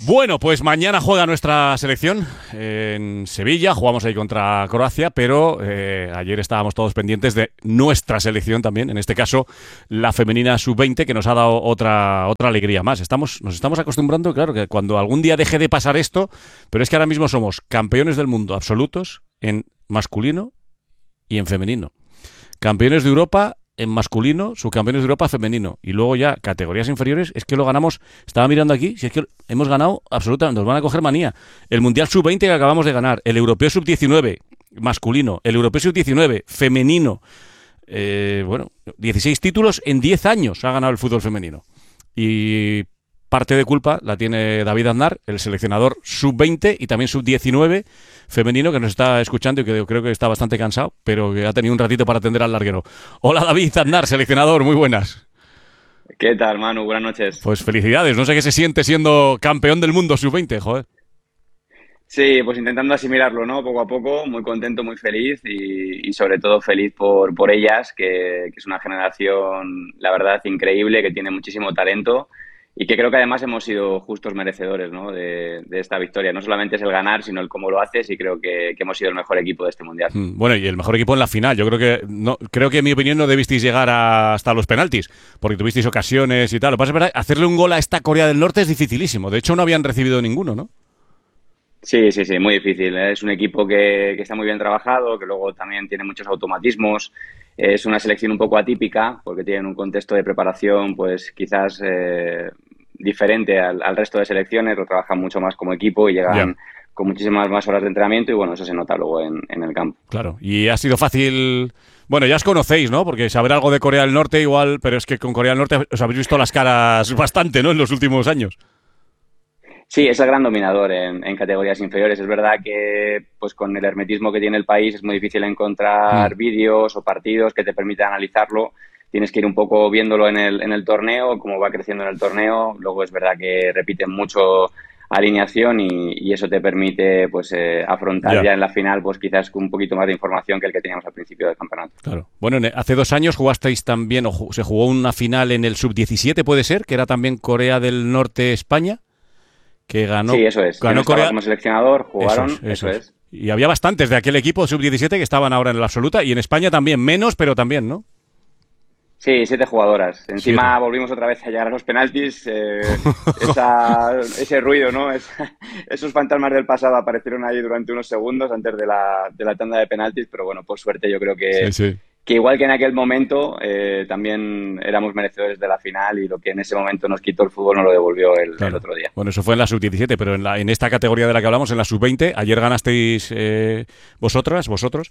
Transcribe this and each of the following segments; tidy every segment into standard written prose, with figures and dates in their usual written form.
Bueno, pues mañana juega nuestra selección en Sevilla, jugamos ahí contra Croacia, pero ayer estábamos todos pendientes de nuestra selección también, en este caso la femenina sub-20, que nos ha dado otra alegría más. Nos estamos acostumbrando, claro, que cuando algún día deje de pasar esto, pero es que ahora mismo somos campeones del mundo absolutos en masculino y en femenino. Campeones de Europa en masculino, subcampeones de Europa femenino. Y luego ya, categorías inferiores, es que lo ganamos. Estaba mirando aquí, si es que hemos ganado absolutamente, nos van a coger manía. El Mundial Sub-20 que acabamos de ganar, el Europeo Sub-19 masculino, el Europeo Sub-19 femenino. 16 títulos en 10 años ha ganado el fútbol femenino. Y parte de culpa la tiene David Aznar, el seleccionador Sub-20 y también Sub-19 femenino, que nos está escuchando y que creo que está bastante cansado, pero que ha tenido un ratito para atender al larguero. Hola David Aznar, seleccionador, muy buenas. ¿Qué tal, Manu? Buenas noches. Pues felicidades, no sé qué se siente siendo campeón del mundo Sub-20, joder. Sí, pues intentando asimilarlo, ¿no? Poco a poco, muy contento, muy feliz y sobre todo feliz por ellas, que es una generación, la verdad, increíble, que tiene muchísimo talento y que creo que además hemos sido justos merecedores, ¿no? de esta victoria. No solamente es el ganar, sino el cómo lo haces y creo que hemos sido el mejor equipo de este Mundial. Bueno, y el mejor equipo en la final. Yo creo que en mi opinión no debisteis llegar hasta los penaltis, porque tuvisteis ocasiones y tal. Lo que pasa es verdad, hacerle un gol a esta Corea del Norte es dificilísimo. De hecho, no habían recibido ninguno, ¿no? Sí, muy difícil. Es un equipo que está muy bien trabajado, que luego también tiene muchos automatismos. Es una selección un poco atípica porque tienen un contexto de preparación pues quizás diferente al resto de selecciones. Lo trabajan mucho más como equipo y llegan con muchísimas más horas de entrenamiento y bueno, eso se nota luego en el campo. Claro, y ha sido fácil. Bueno, ya os conocéis, ¿no? Porque saber algo de Corea del Norte igual, pero es que con Corea del Norte os habéis visto las caras bastante, ¿no? En los últimos años. Sí, es el gran dominador en categorías inferiores. Es verdad que pues con el hermetismo que tiene el país es muy difícil encontrar vídeos o partidos que te permitan analizarlo. Tienes que ir un poco viéndolo en el torneo, cómo va creciendo en el torneo. Luego es verdad que repiten mucho alineación y eso te permite pues afrontar ya en la final pues quizás con un poquito más de información que el que teníamos al principio del campeonato. Claro. Bueno, hace 2 años jugasteis también, se jugó una final en el Sub-17, ¿puede ser? Que era también Corea del Norte-España. Que ganó, sí, eso es. Ganó Corea como seleccionador, jugaron, eso es. Y había bastantes de aquel equipo sub-17 que estaban ahora en la absoluta, y en España también, menos, pero también, ¿no? Sí, 7 jugadoras. Encima volvimos otra vez a llegar a los penaltis. Ese ruido, ¿no? Esos fantasmas del pasado aparecieron ahí durante unos segundos antes de la tanda de penaltis, pero bueno, por suerte yo creo que igual que en aquel momento también éramos merecedores de la final y lo que en ese momento nos quitó el fútbol nos lo devolvió el otro día. Bueno, eso fue en la sub-17, pero en esta categoría de la que hablamos, en la sub-20, ayer ganasteis vosotros,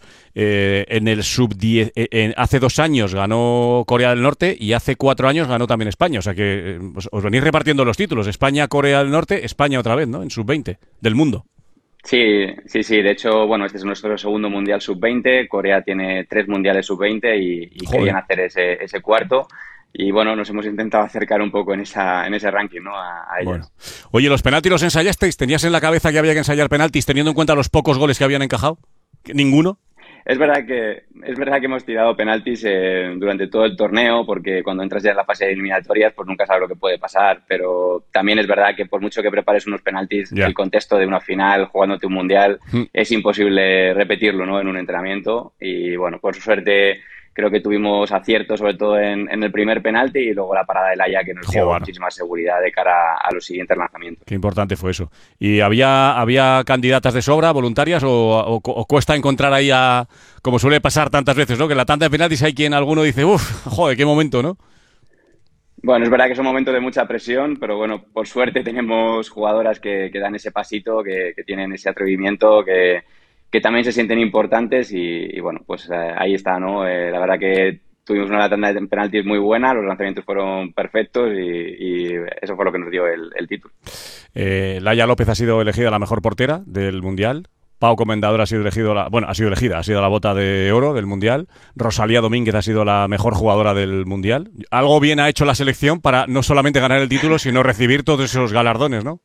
en el sub-10, hace 2 años ganó Corea del Norte y hace 4 años ganó también España, o sea que os venís repartiendo los títulos, España, Corea del Norte, España otra vez, ¿no? En sub-20 del mundo. Sí. De hecho, bueno, este es nuestro segundo Mundial Sub-20. Corea tiene 3 Mundiales Sub-20 y querían hacer ese cuarto. Y bueno, nos hemos intentado acercar un poco en ese ranking, ¿no? A ellos. Bueno. Oye, ¿los penaltis los ensayasteis? ¿Tenías en la cabeza que había que ensayar penaltis teniendo en cuenta los pocos goles que habían encajado? ¿Ninguno? Es verdad que hemos tirado penaltis durante todo el torneo, porque cuando entras ya en la fase de eliminatorias, pues nunca sabes lo que puede pasar. Pero también es verdad que por mucho que prepares unos penaltis, el contexto de una final, jugándote un mundial, es imposible repetirlo, ¿no? En un entrenamiento. Y bueno, por suerte creo que tuvimos acierto, sobre todo en el primer penalti y luego la parada de Laia, que nos dio muchísima seguridad de cara a los siguientes lanzamientos. Qué importante fue eso. ¿Y había candidatas de sobra, voluntarias, o cuesta encontrar ahí como suele pasar tantas veces, ¿no? Que en la tanda de penaltis hay quien alguno dice, joder, qué momento, ¿no? Bueno, es verdad que es un momento de mucha presión, pero bueno, por suerte tenemos jugadoras que dan ese pasito, que tienen ese atrevimiento, que también se sienten importantes y bueno, pues ahí está, ¿no? La verdad que tuvimos una tanda de penaltis muy buena, los lanzamientos fueron perfectos y eso fue lo que nos dio el título. Laia López ha sido elegida la mejor portera del Mundial. Pau Comendador ha sido ha sido la bota de oro del Mundial. Rosalía Domínguez ha sido la mejor jugadora del Mundial. Algo bien ha hecho la selección para no solamente ganar el título, sino recibir todos esos galardones, ¿no?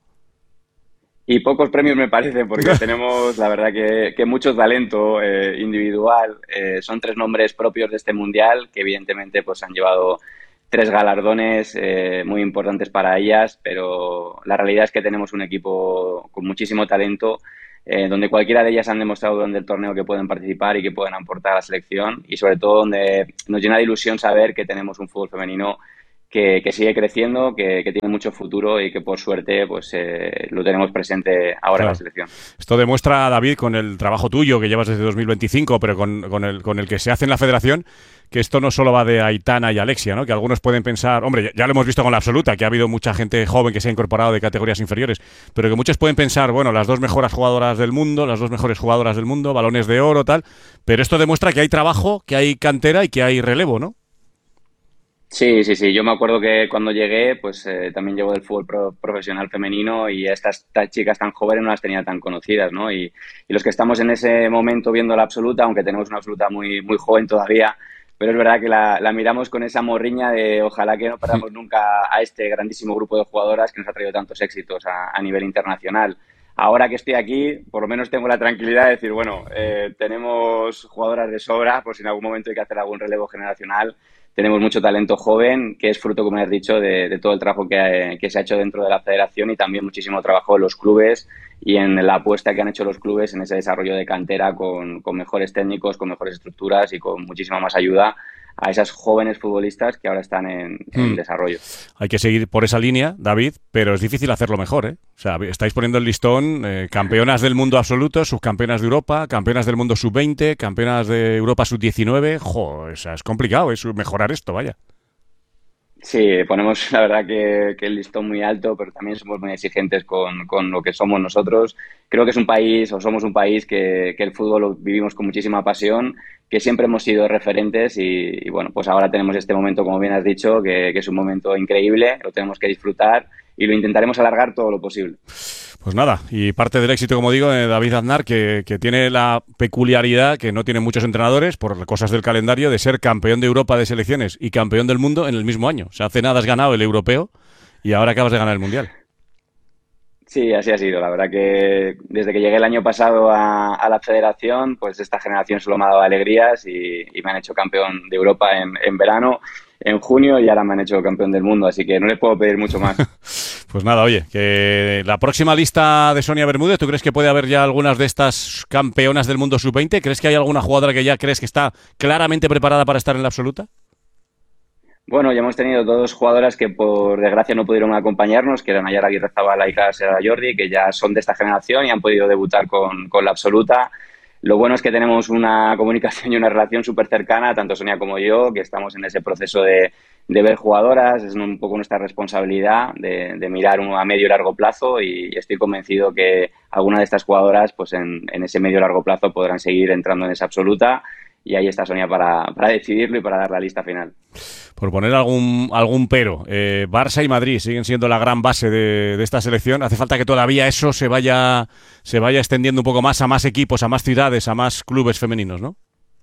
Y pocos premios me parece, porque tenemos, la verdad, que mucho talento individual. Son 3 nombres propios de este Mundial, que evidentemente pues han llevado 3 galardones muy importantes para ellas, pero la realidad es que tenemos un equipo con muchísimo talento, donde cualquiera de ellas han demostrado durante el torneo que pueden participar y que pueden aportar a la selección, y sobre todo donde nos llena de ilusión saber que tenemos un fútbol femenino que sigue creciendo, que tiene mucho futuro y que por suerte pues lo tenemos presente ahora en la selección. Esto demuestra, David, con el trabajo tuyo que llevas desde 2025, pero con el que se hace en la federación, que esto no solo va de Aitana y Alexia, ¿no? Que algunos pueden pensar, hombre, ya lo hemos visto con la absoluta, que ha habido mucha gente joven que se ha incorporado de categorías inferiores, pero que muchos pueden pensar, bueno, las dos mejores jugadoras del mundo, balones de oro, tal, pero esto demuestra que hay trabajo, que hay cantera y que hay relevo, ¿no? Sí, sí, sí. Yo me acuerdo que cuando llegué, pues también llevo del fútbol profesional femenino y estas chicas tan jóvenes no las tenía tan conocidas, ¿no? Y los que estamos en ese momento viendo la absoluta, aunque tenemos una absoluta muy, muy joven todavía, pero es verdad que la miramos con esa morriña de ojalá que no perdamos nunca a este grandísimo grupo de jugadoras que nos ha traído tantos éxitos a nivel internacional. Ahora que estoy aquí, por lo menos tengo la tranquilidad de decir, bueno, tenemos jugadoras de sobra, por si en algún momento hay que hacer algún relevo generacional. Tenemos mucho talento joven, que es fruto, como has dicho, de todo el trabajo que se ha hecho dentro de la federación y también muchísimo trabajo en los clubes y en la apuesta que han hecho los clubes en ese desarrollo de cantera con mejores técnicos, con mejores estructuras y con muchísima más ayuda a esas jóvenes futbolistas que ahora están en desarrollo. Hay que seguir por esa línea, David, pero es difícil hacerlo mejor, ¿eh? O sea, estáis poniendo el listón, campeonas del mundo absoluto, subcampeonas de Europa, campeonas del mundo sub-20, campeonas de Europa sub-19. Jo, o sea, es complicado, mejorar esto, vaya. Sí, ponemos la verdad que el listón muy alto, pero también somos muy exigentes con lo que somos nosotros. Creo que es un país, o somos un país que el fútbol lo vivimos con muchísima pasión, que siempre hemos sido referentes y bueno, pues ahora tenemos este momento, como bien has dicho, que es un momento increíble, lo tenemos que disfrutar y lo intentaremos alargar todo lo posible. Pues nada, y parte del éxito, como digo, de David Aznar, que tiene la peculiaridad que no tienen muchos entrenadores, por cosas del calendario, de ser campeón de Europa de selecciones y campeón del mundo en el mismo año. O sea, hace nada has ganado el europeo y ahora acabas de ganar el mundial. Sí, así ha sido. La verdad que desde que llegué el año pasado a la federación, pues esta generación solo me ha dado alegrías y me han hecho campeón de Europa en verano, en junio, y ahora me han hecho campeón del mundo, así que no les puedo pedir mucho más. Pues nada, oye, que la próxima lista de Sonia Bermúdez, ¿tú crees que puede haber ya algunas de estas campeonas del mundo sub-20? ¿Crees que hay alguna jugadora que ya crees que está claramente preparada para estar en la absoluta? Bueno, ya hemos tenido dos jugadoras que por desgracia no pudieron acompañarnos, que eran Ayala Aguirrezabala y Clara Serra Jordi, que ya son de esta generación y han podido debutar con la absoluta. Lo bueno es que tenemos una comunicación y una relación súper cercana, tanto Sonia como yo, que estamos en ese proceso de ver jugadoras. Es un poco nuestra responsabilidad de mirar a medio y largo plazo y estoy convencido que alguna de estas jugadoras pues en ese medio y largo plazo podrán seguir entrando en esa absoluta. Y ahí está Sonia para decidirlo y para dar la lista final. Por poner algún pero, Barça y Madrid siguen siendo la gran base de esta selección. Hace falta que todavía eso se vaya extendiendo un poco más a más equipos, a más ciudades, a más clubes femeninos, ¿no?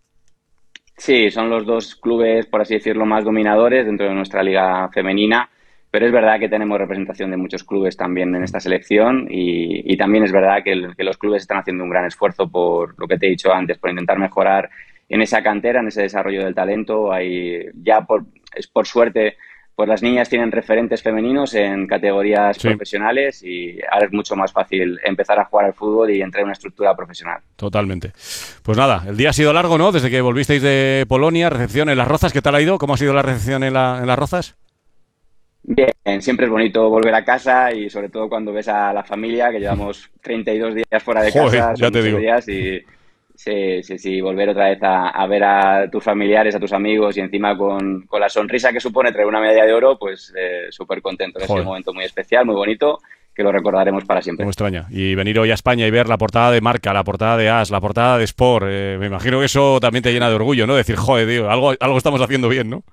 Sí, son los dos clubes, por así decirlo, más dominadores dentro de nuestra liga femenina. Pero es verdad que tenemos representación de muchos clubes también en esta selección y también es verdad que los clubes están haciendo un gran esfuerzo por lo que te he dicho antes, por intentar mejorar en esa cantera, en ese desarrollo del talento. Por suerte, pues las niñas tienen referentes femeninos en categorías profesionales y ahora es mucho más fácil empezar a jugar al fútbol y entrar en una estructura profesional. Totalmente. Pues nada, el día ha sido largo, ¿no? Desde que volvisteis de Polonia, recepción en Las Rozas, ¿qué tal ha ido? ¿Cómo ha sido la recepción en Las Rozas? Bien, siempre es bonito volver a casa y sobre todo cuando ves a la familia, que llevamos 32 días fuera de casa, ya te digo. Días y sí, volver otra vez a ver a tus familiares, a tus amigos y encima con la sonrisa que supone traer una medalla de oro, pues súper contento. Es un momento muy especial, muy bonito, que lo recordaremos para siempre. No me extraña. Y venir hoy a España y ver la portada de Marca, la portada de AS, la portada de Sport, me imagino que eso también te llena de orgullo, ¿no? Decir, joder, tío, algo estamos haciendo bien, ¿no?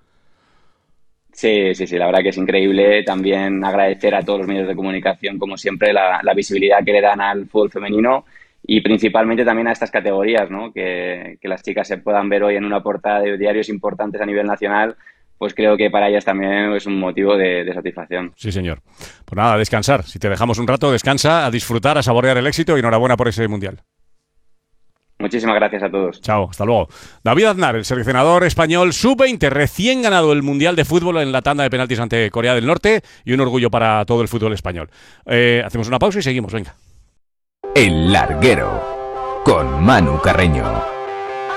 Sí, la verdad que es increíble. También agradecer a todos los medios de comunicación, como siempre, la visibilidad que le dan al fútbol femenino y principalmente también a estas categorías, ¿no? Que las chicas se puedan ver hoy en una portada de diarios importantes a nivel nacional, pues creo que para ellas también es un motivo de satisfacción. Sí, señor. Pues nada, a descansar. Si te dejamos un rato, descansa, a disfrutar, a saborear el éxito y enhorabuena por ese mundial. Muchísimas gracias a todos. Chao, hasta luego. David Aznar, el seleccionador español sub-20, recién ganado el Mundial de Fútbol en la tanda de penaltis ante Corea del Norte, y un orgullo para todo el fútbol español. Hacemos una pausa y seguimos, venga. El Larguero, con Manu Carreño.